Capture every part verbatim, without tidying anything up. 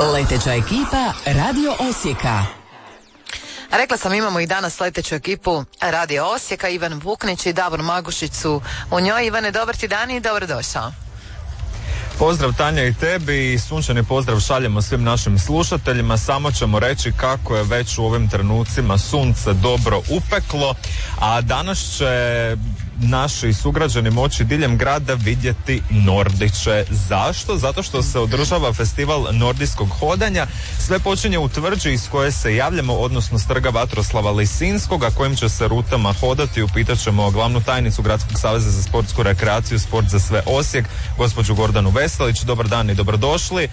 Leteća ekipa Radio Osijeka. Rekla sam, imamo i danas leteću ekipu Radio Osijeka. Ivan Vuknić i Davor Magušić su u njoj. Ivane, dobar ti dan i dobrodošao. Pozdrav Tanja i tebi i sunčani pozdrav šaljemo svim našim slušateljima. Samo ćemo reći kako je već u ovim trenucima sunce dobro upeklo, a danas će naši sugrađani moći diljem grada vidjeti Nordiće. Zašto? Zato što se održava festival nordijskog hodanja. Sve počinje u tvrđi iz koje se javljamo, odnosno s trga Vatroslava Lisinskog, a kojim će se rutama hodati. Upitat ćemo glavnu tajnicu Gradskog saveza za sportsku rekreaciju, sport za sve Osijek, gospođu Gordanu Veselić. Dobar dan i dobrodošli.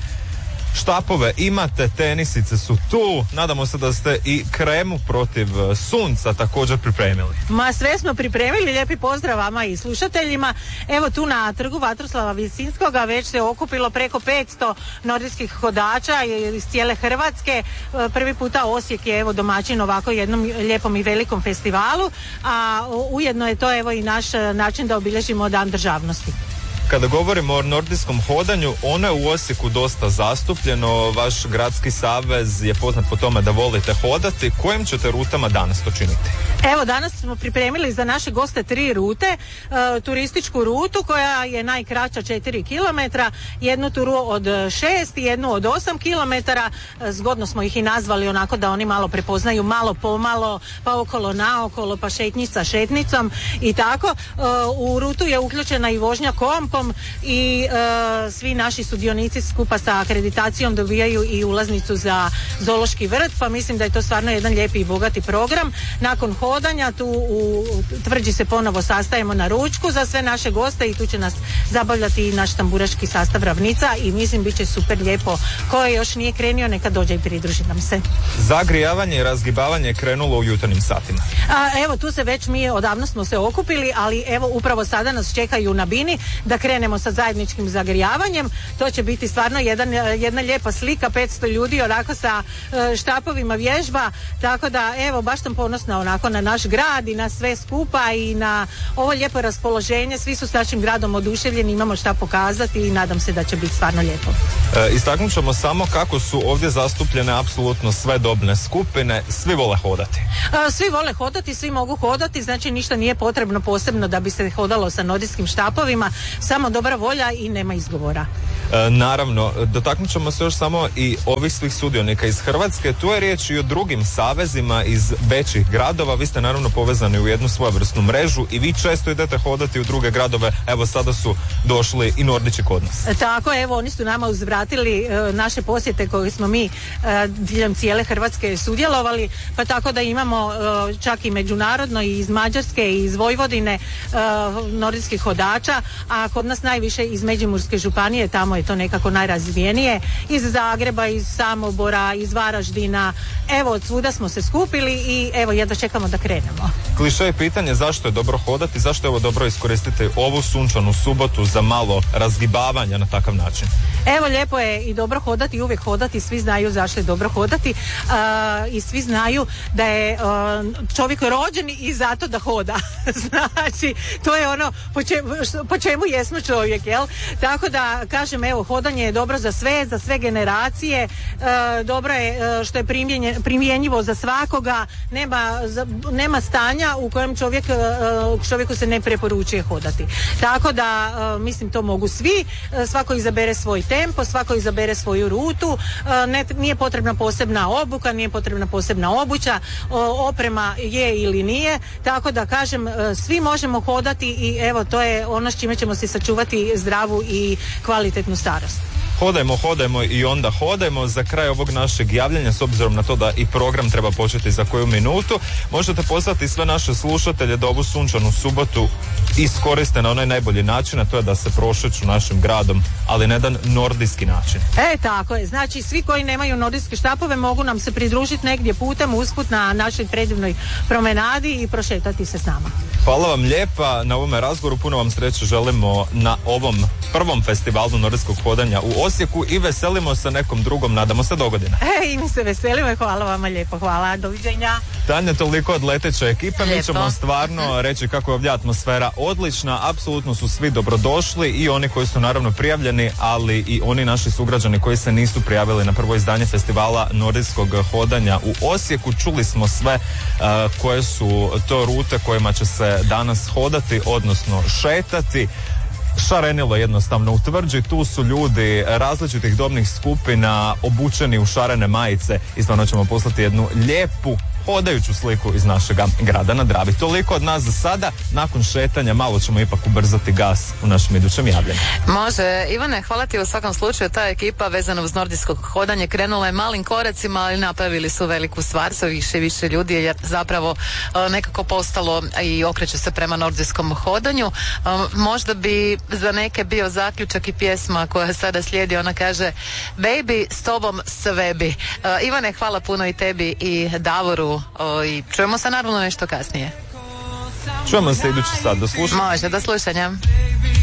Štapove imate, tenisice su tu, nadamo se da ste i kremu protiv sunca također pripremili. Ma sve smo pripremili, lijepi pozdrav vama i slušateljima. Evo tu na trgu Vatroslava Lisinskoga već se okupilo preko petsto nordijskih hodača iz cijele Hrvatske. Prvi puta Osijek je evo domaćin ovako jednom lijepom i velikom festivalu, a ujedno je to evo i naš način da obilježimo Dan državnosti. Kada govorimo o nordijskom hodanju, ono je u Osijeku dosta zastupljeno. Vaš gradski savez je poznat po tome da volite hodati. Kojim ćete rutama danas to činiti? Evo, danas smo pripremili za naše goste tri rute. E, turističku rutu koja je najkraća četiri kilometra, jednu turu od šest i jednu od osam kilometara. E, zgodno smo ih i nazvali onako da oni malo prepoznaju malo pomalo, pa okolo naokolo, pa šetnica šetnicom i tako. E, u rutu je uključena i vožnja kompom i e, svi naši sudionici skupa sa akreditacijom dobijaju i ulaznicu za zoološki vrt, pa mislim da je to stvarno jedan lijepi i bogati program. Nakon hodanja tu u tvrđi se ponovo sastajemo na ručku za sve naše goste i tu će nas zabavljati i naš tamburaški sastav Ravnica i mislim bit će super lijepo. Ko je još nije krenio neka dođe i pridruži nam se. Zagrijavanje i razgibavanje je krenulo u jutarnjim satima. A, evo tu se već mi odavno smo se okupili, ali evo upravo sada nas čekaju na bini da krenemo sa zajedničkim zagrijavanjem. To će biti stvarno jedan, jedna lijepa slika, petsto ljudi onako sa e, štapovima vježba, tako da evo baš sam ponosna onako na naš grad i na sve skupa i na ovo lijepo raspoloženje. Svi su s našim gradom oduševljeni, imamo šta pokazati i nadam se da će biti stvarno lijepo. E, istaknut ćemo samo kako su ovdje zastupljene apsolutno sve dobne skupine, svi vole hodati. E, svi vole hodati, svi mogu hodati, znači ništa nije potrebno posebno da bi se hodalo sa nordijskim štapovima, samo dobra volja i nema izgovora. E, naravno, dotaknut ćemo se još samo i ovih svih sudionika iz Hrvatske. Tu je riječ i o drugim savezima iz većih gradova. Vi ste naravno povezani u jednu svojevrsnu mrežu i vi često idete hodati u druge gradove. Evo sada su došli i Nordići kod nas. E, tako, evo oni su nama uzvratili e, naše posjete koje smo mi e, diljem cijele Hrvatske sudjelovali, pa tako da imamo e, čak i međunarodno i iz Mađarske i iz Vojvodine e, nordijskih hodača, a kod nas najviše iz Međimurske županije, tamo je to nekako najrazvijenije, iz Zagreba, iz Samobora, iz Varaždina, evo od svuda smo se skupili i evo jedva čekamo da krenemo. Kliše je pitanje zašto je dobro hodati, zašto je ovo dobro iskoristiti ovu sunčanu subotu za malo razgibavanja na takav način? Evo lijepo je i dobro hodati i uvijek hodati, svi znaju zašto je dobro hodati uh, i svi znaju da je uh, čovjek rođen i zato da hoda. Znači, to je ono po čemu, po čemu jesmo čovjek, jel? Tako da kažem, evo, hodanje je dobro za sve, za sve generacije, uh, dobro je uh, što je primjenjivo za svakoga, nema, za, nema stanja u kojem čovjek, uh, čovjeku se ne preporučuje hodati. Tako da, uh, mislim, to mogu svi, uh, svako izabere svoj tempo, svako izabere svoju rutu, ne, nije potrebna posebna obuka, nije potrebna posebna obuća, oprema je ili nije, tako da kažem, svi možemo hodati i evo to je ono s čime ćemo se sačuvati zdravu i kvalitetnu starost. Hodajmo, hodajmo i onda hodajmo. Za kraj ovog našeg javljanja, s obzirom na to da i program treba početi za koju minutu, možete pozvati sve naše slušatelje da ovu sunčanu subotu iskoriste na onaj najbolji način, a to je da se prošeću našim gradom, ali na jedan nordijski način. E, tako je. Znači, svi koji nemaju nordijske štapove mogu nam se pridružiti negdje putem usput na našoj predivnoj promenadi i prošetati se s nama. Hvala vam lijepa na ovome razgovoru, puno vam sreće želimo na ovom prvom festivalu nordijskog hodanja u Osijeku i veselimo se nekom drugom, nadamo se dogodine. E, i mi se veselimo i hvala vama lijepo, hvala, doviđenja. Tanja, toliko od leteće ekipe, lijepo. Mi ćemo stvarno reći kako je ovdje atmosfera odlična, apsolutno su svi dobrodošli i oni koji su naravno prijavljeni, ali i oni naši sugrađani koji se nisu prijavili na prvo izdanje festivala nordijskog hodanja u Osijeku. Čuli smo sve uh, koje su to rute kojima će se danas hodati, odnosno šetati. Šarenilo jednostavno utvrđi, tu su ljudi različitih dobnih skupina obučeni u šarene majice i stvarno ćemo poslati jednu lijepu hodajuću sliku iz našega grada na Dravi. Toliko od nas za sada, nakon šetanja malo ćemo ipak ubrzati gas u našem idućem javljanju. Može. Ivane, hvala ti u svakom slučaju. Ta ekipa vezana uz nordijsko hodanje krenula je malim koracima, ali napravili su veliku stvar, sve više i više ljudi jer zapravo nekako postalo i okreće se prema nordijskom hodanju. Možda bi za neke bio zaključak i pjesma koja sada slijedi, ona kaže baby, s tobom sve bi. Ivane, hvala puno i tebi i Davoru i čujemo se naravno nešto kasnije. Čujemo se idući sad, do slušanja. Može, do slušanja.